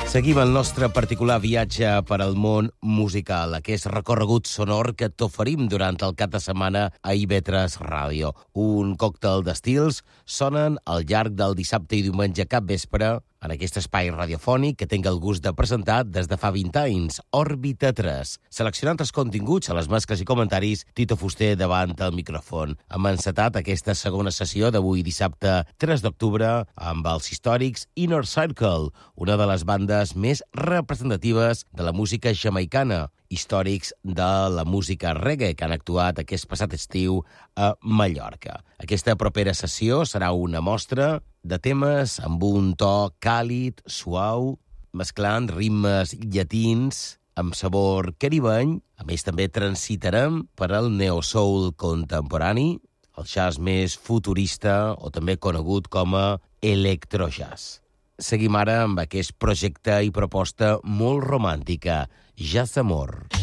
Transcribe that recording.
Seguim el nostre particular viatge per al món musical, aquest recorregut sonor que t'oferim durant el cap de setmana a IB3 Ràdio. Un còctel d'estils sonen al llarg del dissabte i diumenge cap vespre en aquest espai radiofònic que tinc el gust de presentar des de fa 20 anys, Òrbita 3. Seleccionant els continguts a les mescles i comentaris, Tito Fuster davant del micròfon. Hem encetat aquesta segona sessió d'avui dissabte 3 d'octubre amb els històrics Inner Circle, una de les bandes més representatives de la música jamaicana, històrics de la música reggae que han actuat aquest passat estiu a Mallorca. Aquesta propera sessió serà una mostra de temes amb un to càlid, suau, mesclant ritmes llatins amb sabor caribeny. A més, també transitarem per al neo-soul contemporani, el jazz més futurista o també conegut com a electrojazz. Seguim ara amb aquest projecte i proposta molt romàntica, Jazz Amor.